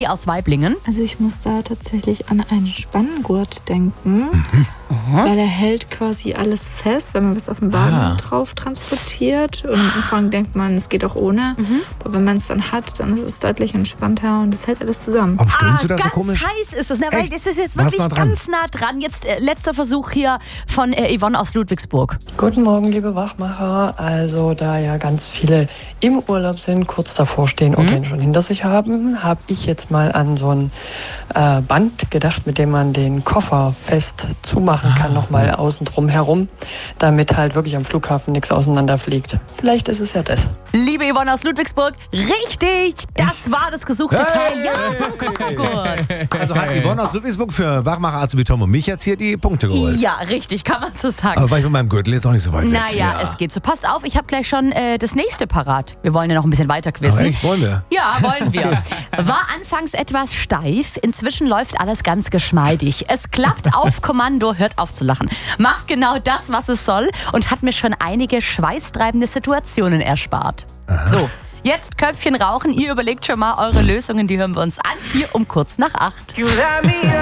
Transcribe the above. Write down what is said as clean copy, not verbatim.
aus Waiblingen. Also ich muss da tatsächlich an einen Spanngurt denken, weil er hält quasi alles fest, wenn man was auf dem Wagen drauf transportiert. Und am Anfang denkt man, es geht auch ohne. Aber wenn man es dann hat, dann ist es deutlich entspannter und es hält alles zusammen. Warum stöhnst du da so Ganz komisch? heiß ist es, ne? Weil Echt? es ist jetzt War's wirklich nah dran? ganz nah dran. Jetzt letzter Versuch hier von Yvonne aus Ludwigsburg. Guten Morgen, liebe Wachmacher. Also, da ja ganz viele im Urlaub sind, kurz davor stehen oder ihn schon hinter sich haben, habe ich jetzt mal an so ein Band gedacht, mit dem man den Koffer fest zumachen kann, nochmal außen drum herum, damit halt wirklich am Flughafen nichts auseinanderfliegt. Vielleicht ist es ja das. Liebe Yvonne aus Ludwigsburg, richtig, das war das gesuchte Teil. Ja, so ein Koffergurt. Also hat Yvonne aus Ludwigsburg für Wachmacher Azubi Tom und mich jetzt hier die Punkte geholt. Ja, richtig, kann man so sagen. Aber war ich mit meinem Gürtel jetzt auch nicht so weit weg. Naja, es geht so. Passt auf, ich habe gleich schon das nächste parat. Wir wollen ja noch ein bisschen weiter quizzen. Aber echt, wollen wir? Ja, wollen wir. War anfangs etwas steif, inzwischen läuft alles ganz geschmeidig. Es klappt auf Kommando, hört auf zu lachen. Macht genau das, was es soll und hat mir schon einige schweißtreibende Situationen erspart. So, jetzt Köpfchen rauchen, ihr überlegt schon mal eure Lösungen, die hören wir uns an, hier um kurz nach 8.